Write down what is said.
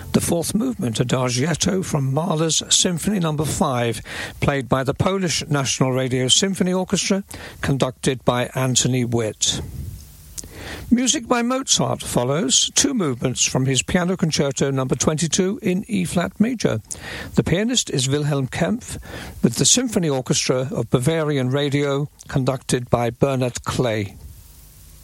The fourth movement, Adagietto from Mahler's Symphony No. 5, played by the Polish National Radio Symphony Orchestra, conducted by Anthony Witt. Music by Mozart follows, two movements from his Piano Concerto No. 22 in E-flat major. The pianist is Wilhelm Kempff, with the Symphony Orchestra of Bavarian Radio, conducted by Bernard Clay.